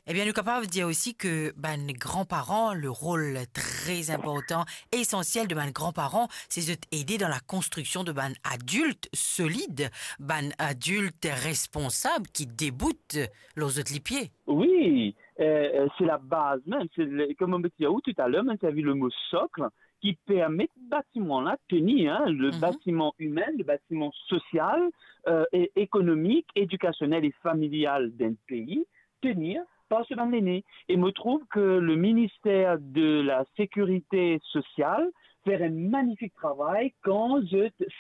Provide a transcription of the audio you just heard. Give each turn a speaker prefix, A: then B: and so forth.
A: Eh bien, nous sommes capables de dire aussi que ben grands-parents, le rôle très important, essentiel de ben grands-parents, c'est de t'aider dans la construction de ben adultes solides, ben adultes responsables qui déboutent les autres les pieds.
B: Oui, c'est la base même. Comme on me dit tout à l'heure, même tu as vu le mot socle qui permet ce bâtiment-là de tenir, hein, le
A: Mhm.
B: bâtiment humain, le bâtiment social, et économique, éducationnel et familial d'un pays, tenir par ce bâtiment l'aîné. Et me trouve que le ministère de la Sécurité sociale fait un magnifique travail quand je